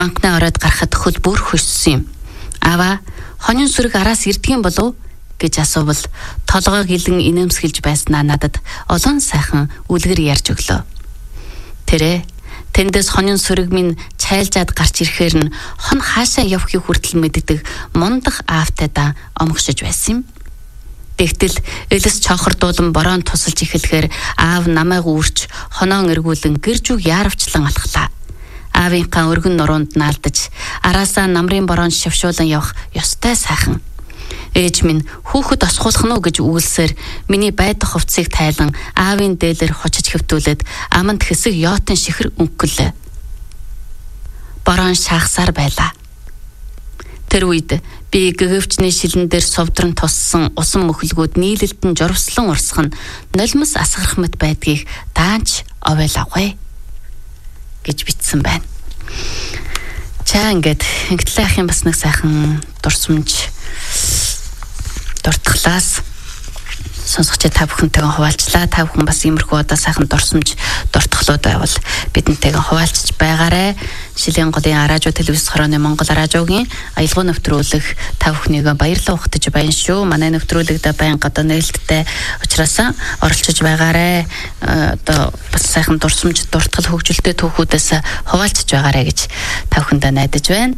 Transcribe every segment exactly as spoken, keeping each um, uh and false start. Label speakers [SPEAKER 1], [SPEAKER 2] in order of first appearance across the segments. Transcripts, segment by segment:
[SPEAKER 1] Банкны оройд гарахад хөл бүр хөссөн юм. Аваа, хонин сүрэг араас ирдгийм болов гэж асуувал толгойг илэн инээмсгэлж байснаа надад олон сайхан үлгэр ярьж өглөө. Тэрэ тэндээс хонин сүрэг минь чайлжаад гарч ирэхээр нь хон хаашаа явахыг хүртэл мэддэг мундах аавтайдаа омгшиж байсан юм. Тэгтэл элэс чонхордуулан бороонд тусалж эхлэхээр аав намайг үүрч хоноон эргүүлэн гэржүүг яарвчлан алхлаа. Аавынхаа өргөн нуруунд наалдаж араасаа намрын бороонд шавшуулан явах ёстой сайхан. Ээж минь хүүхэд осгуулах нь гэж үйлсээр миний байдах хувцсыг тайлан аавын дээлэр хочиж хэвтүүлээд аманд хэсэг ёотын шихэр өнгөлөө. Борон шаахсаар байлаа. Тэр үед би гэгэвчний шилэн дээр сувдран туссан усан мөхлгүүд нийлэлтэн журвслан урсгах нь нулимс асгарах мэт байдгийг даанч овойлавгай гэж бичсэн байна. За ингээд ингэлэх юм бас нэг сайхан дурсамж дуртглаас сонсогч та бүхэнтэйгээ хуваалцлаа. Та бүхэн бас иймэрхүү одоо сайхан дурсамж дуртглууд байвал бидэнтэйгээ хуваалцж байгаарай. Шилийн голын радио телевиз хорооны Монгол радиогийн аялал нэвтрүүлэг та бүхнийгээ баярлалаа ухтаж байна шүү. Манай нэвтрүүлэгдээ байнга одоо нээлттэй учраас оролцож байгаарай. Одоо бас сайхан дурсамж дуртгал хөгжилтэй түүхүүдээс хуваалцж байгаарай гэж та бүхэндээ найдаж байна.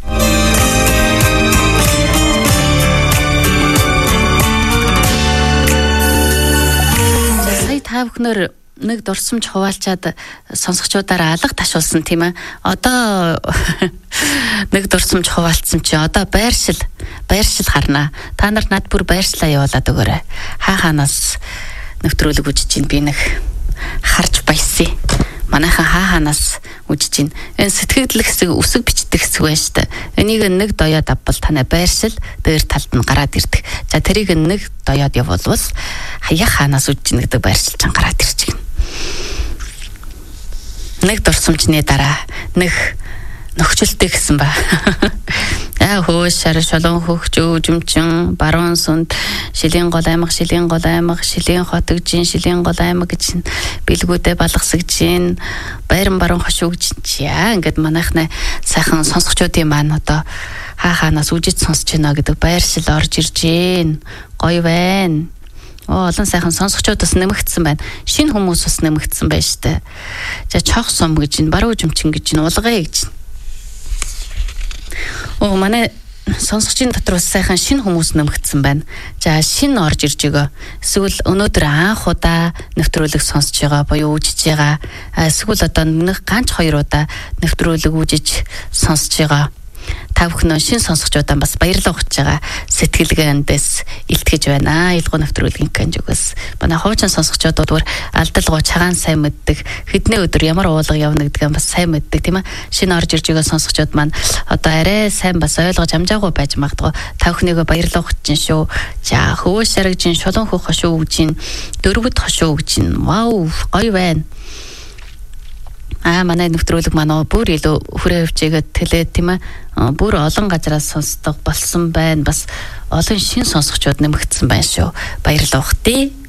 [SPEAKER 1] Та бүхнээр нэг дурсамж хуваалцаад сонсогчдаараа алга ташуулсан тийм ээ. Одоо нэг дурсамж хуваалцсан чи одоо байршил байршил харна. Та нар над бүр байршлаа явуулаад өгөөрэй. Хаа хаанаас нэвтрүүлэг үзэж чинь би нэг харж баясъя. Манайхан хаа хаанаас үзэж чинь энэ сэтгэгдэл хэсэг үсэг бичдэг хэсэг байна шүү дээ. Энийг нэг доёод авбал таны байршил дээр талд нь гараад ирдэг. За тэрийг нэг доёод явуулвал хаяа хаанаас үзэж чинь гэдэг байршил чинь гараад ирчихнэ. Нэг дурсамжны дараа нэг нөхцөлтэй гэсэн ба. Аа хөөс шар шолон хөгч өвжмчин баруун сүнд шилийн гол аймаг шилийн гол аймаг шилийн хот гэж шилийн гол аймаг гэж бэлгүүдээ балгасгаж байран баруун хошуугч яа ингээд манайхнаа сайхан сонсогчдын маань одоо хаа хаанаас үжиж сонсож байна гэдэг байршил орж ирж гин гоё байна. Оо олон сайхан сонсогчдоос нэмэгдсэн байна. Шинэ хүмүүс бас нэмэгдсэн байна штэ. За чох сум гэж ин баруун жимчин гэж ин улгая гэж. Оо манай сонсогчийн дотор бас сайхан шинэ хүмүүс нэмэгдсэн байна. За шинэ орж ирж байгаа. Эсвэл өнөөдөр анх удаа нэвтрүүлэг сонсож байгаа буюу үзэж байгаа. Эсвэл одоо нэг ганц хоёр удаа нэвтрүүлэг үзэж сонсож байгаа. Та бүхэн шинэ сонсогчдаа бас баярлалаа өгч байгаа сэтгэлгээндээс илтгэж байна. Аялал нэвтрүүлгийн канжугаас манай хуучин сонсогчдод бүр алдалгоо цагаан сайн мэддэг хэдний өдөр ямар уулга явна гэдгээ бас сайн мэддэг тийм ээ. Шинэ орж ирж байгаа сонсогчдод маань одоо арай сайн бас ойлгож амжаагүй байж магадгүй. Та бүхнийгээ баярлалаа өгч чинь шүү. За хөөс шарагжин шулуун хөх хошуу өгч, дөрвөд хошуу өгч. Вау, гоё байна. Аа манай нэвтрүүлэг манай бүр илүү хүрээ хөвчээгээд тэлээд тийм ээ. Бүр олон газараас сонсдог болсон байна. Бас олон шин сонсогчдод нэмэгдсэн байна шүү. Баярлалаа ухтээ.